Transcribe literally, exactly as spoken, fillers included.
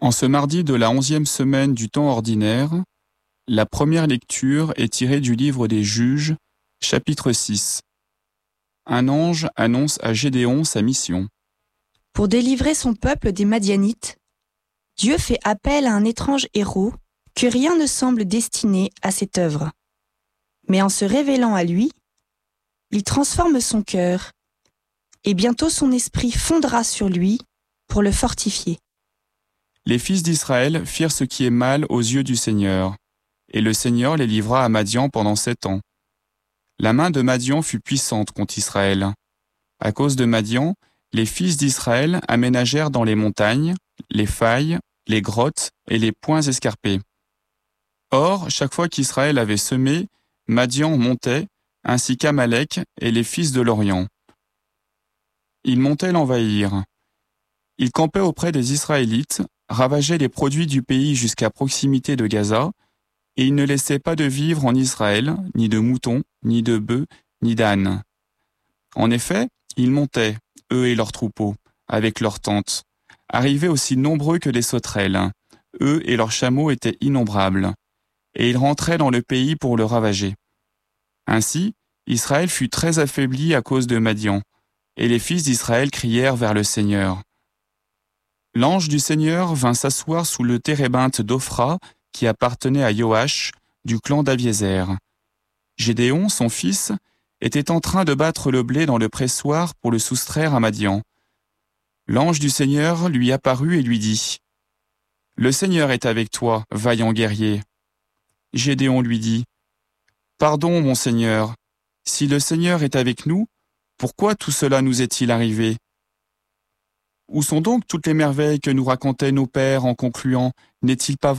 En ce mardi de la onzième semaine du temps ordinaire, la première lecture est tirée du livre des Juges, chapitre six. Un ange annonce à Gédéon sa mission. Pour délivrer son peuple des Madianites, Dieu fait appel à un étrange héros que rien ne semble destiné à cette œuvre. Mais en se révélant à lui, il transforme son cœur, et bientôt son esprit fondra sur lui pour le fortifier. Les fils d'Israël firent ce qui est mal aux yeux du Seigneur, et le Seigneur les livra à Madian pendant sept ans. La main de Madian fut puissante contre Israël. À cause de Madian, les fils d'Israël aménagèrent dans les montagnes, les failles, les grottes et les points escarpés. Or, chaque fois qu'Israël avait semé, Madian montait, ainsi qu'Amalek et les fils de l'Orient. Ils montaient l'envahir. Ils campaient auprès des Israélites, ravageaient les produits du pays jusqu'à proximité de Gaza, et ils ne laissaient pas de vivre en Israël, ni de moutons, ni de bœufs, ni d'ânes. En effet, ils montaient, eux et leurs troupeaux, avec leurs tentes, arrivés aussi nombreux que des sauterelles. Eux et leurs chameaux étaient innombrables, et ils rentraient dans le pays pour le ravager. Ainsi, Israël fut très affaibli à cause de Madian, et les fils d'Israël crièrent vers le Seigneur. L'ange du Seigneur vint s'asseoir sous le térébinthe d'Ophra qui appartenait à Joach, du clan d'Abiézer. Gédéon, son fils, était en train de battre le blé dans le pressoir pour le soustraire à Madian. L'ange du Seigneur lui apparut et lui dit : « Le Seigneur est avec toi, vaillant guerrier. » Gédéon lui dit : « Pardon, mon Seigneur, si le Seigneur est avec nous, pourquoi tout cela nous est-il arrivé ? Où sont donc toutes les merveilles que nous racontaient nos pères en concluant : N'est-il pas